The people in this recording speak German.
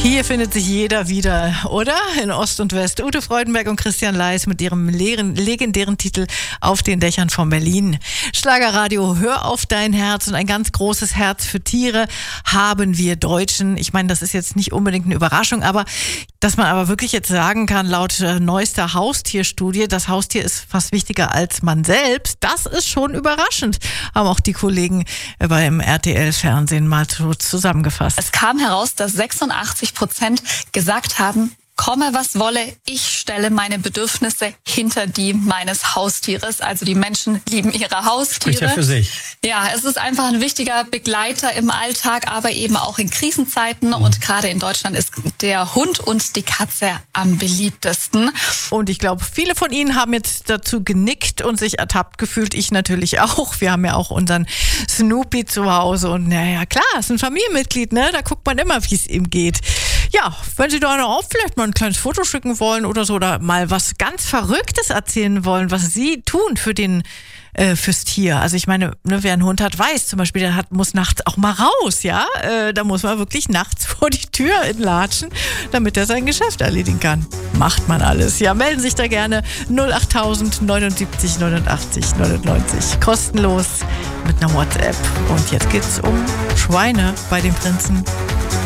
Hier findet sich jeder wieder, oder? In Ost und West. Ute Freudenberg und Christian Leis mit ihrem legendären Titel Auf den Dächern von Berlin. Schlagerradio, hör auf dein Herz, und ein ganz großes Herz für Tiere haben wir Deutschen. Ich meine, das ist jetzt nicht unbedingt eine Überraschung, aber dass man aber wirklich jetzt sagen kann, laut neuester Haustierstudie, das Haustier ist fast wichtiger als man selbst, das ist schon überraschend, haben auch die Kollegen beim RTL-Fernsehen mal so zusammengefasst. Es kam heraus, dass 86% gesagt haben, komme was wolle, ich stelle meine Bedürfnisse hinter die meines Haustieres. Also die Menschen lieben ihre Haustiere. Spricht ja für sich. Ja, es ist einfach ein wichtiger Begleiter im Alltag, aber eben auch in Krisenzeiten. Und gerade in Deutschland ist der Hund und die Katze am beliebtesten. Und ich glaube, viele von Ihnen haben jetzt dazu genickt und sich ertappt gefühlt. Ich natürlich auch. Wir haben ja auch unseren Snoopy zu Hause. Und naja, klar, ist ein Familienmitglied, ne? Da guckt man immer, wie es ihm geht. Ja, wenn Sie da auch vielleicht mal ein kleines Foto schicken wollen oder so, oder mal was ganz Verrücktes erzählen wollen, was Sie tun fürs Tier. Also ich meine, ne, wer einen Hund hat, weiß zum Beispiel, der muss nachts auch mal raus, ja? Da muss man wirklich nachts vor die Tür latschen, damit er sein Geschäft erledigen kann. Macht man alles. Ja, melden sich da gerne 08000 79 89 99. Kostenlos mit einer WhatsApp. Und jetzt geht's um Schweine bei den Prinzen.